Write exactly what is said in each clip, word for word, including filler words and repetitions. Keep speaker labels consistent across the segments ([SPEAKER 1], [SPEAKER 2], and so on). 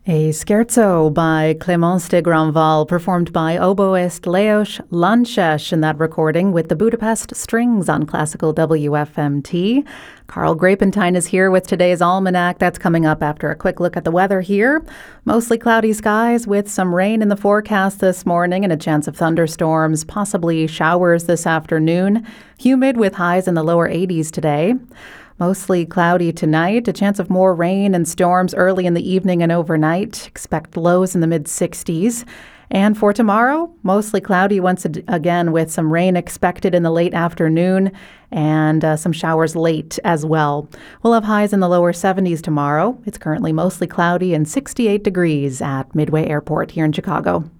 [SPEAKER 1] A scherzo by Clémence de Grandval, performed by oboist Leos Lanches in that recording with the Budapest Strings on Classical W F M T. Carl Grapentine is here with today's almanac. That's coming up after a quick look at the weather here. Mostly cloudy skies with some rain in the forecast this morning and a chance of thunderstorms, possibly showers this afternoon. Humid with highs in the lower eighties today. Mostly cloudy tonight, a chance of more rain and storms early in the evening and overnight. Expect lows in the mid-sixties. And for tomorrow, mostly cloudy once again with some rain expected in the late afternoon and uh, some showers late as well. We'll have highs in the lower seventies tomorrow. It's currently mostly cloudy and sixty-eight degrees at Midway Airport here in Chicago.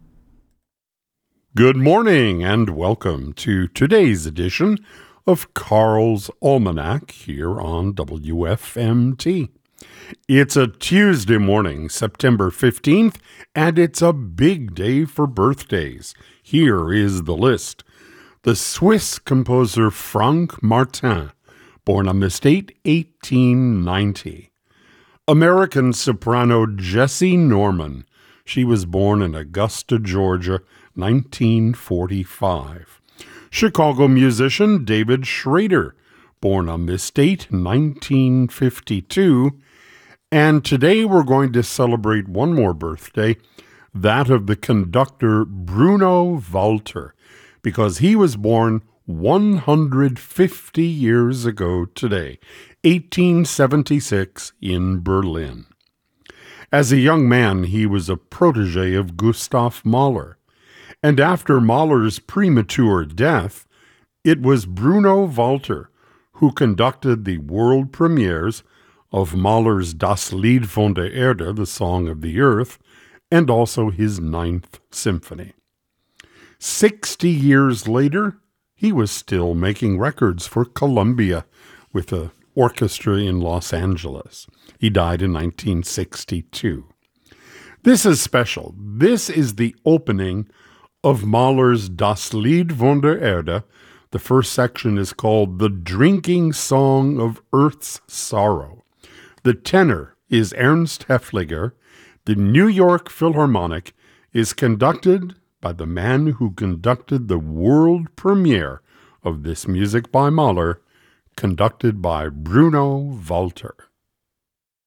[SPEAKER 2] Good morning and welcome to today's edition of Carl's Almanac here on W F M T. It's a Tuesday morning, September fifteenth, and it's a big day for birthdays. Here is the list. The Swiss composer Franck Martin, born on this date, eighteen ninety. American soprano Jessie Norman. She was born in Augusta, Georgia, nineteen forty-five. Chicago musician David Schrader, born on this date, nineteen fifty-two. And today we're going to celebrate one more birthday, that of the conductor Bruno Walter, because he was born one hundred fifty years ago today, eighteen seventy-six, in Berlin. As a young man, he was a protege of Gustav Mahler. And after Mahler's premature death, it was Bruno Walter who conducted the world premieres of Mahler's Das Lied von der Erde, the Song of the Earth, and also his Ninth Symphony. Sixty years later, he was still making records for Columbia with an orchestra in Los Angeles. He died in nineteen sixty-two. This is special. This is the opening of Mahler's Das Lied von der Erde. The first section is called The Drinking Song of Earth's Sorrow. The tenor is Ernst Haefliger. The New York Philharmonic is conducted by the man who conducted the world premiere of this music by Mahler, conducted by Bruno Walter.